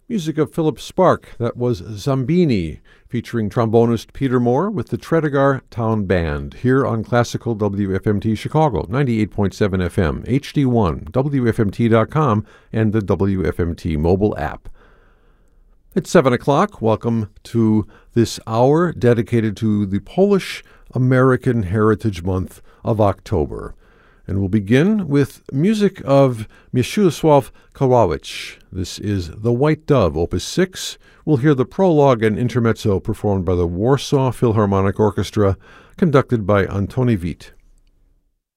Music of Philip Spark, that was Zambini, featuring trombonist Peter Moore with the Tredegar Town Band, here on Classical WFMT Chicago, 98.7 FM, HD1, WFMT.com, and the WFMT mobile app. It's 7 o'clock. Welcome to this hour dedicated to the Polish-American Heritage Month of October. And we'll begin with music of Mieczysław Kawałecz. This is The White Dove, Opus 6. We'll hear the prologue and intermezzo performed by the Warsaw Philharmonic Orchestra, conducted by Antoni Vit.